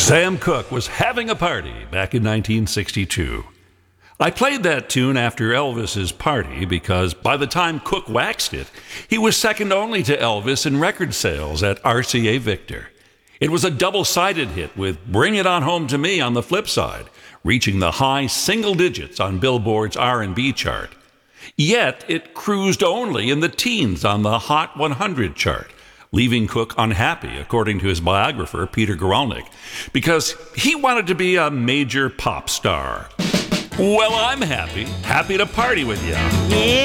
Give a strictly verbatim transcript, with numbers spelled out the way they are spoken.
Sam Cooke was having a party back in nineteen sixty-two. I played that tune after Elvis's party because by the time Cooke waxed it, he was second only to Elvis in record sales at R C A Victor. It was a double-sided hit with Bring It On Home to Me on the flip side, reaching the high single digits on Billboard's R and B chart. Yet it cruised only in the teens on the Hot one hundred chart, leaving Cooke unhappy, according to his biographer, Peter Guralnick, because he wanted to be a major pop star. Well, I'm happy. Happy to party with you. Yeah.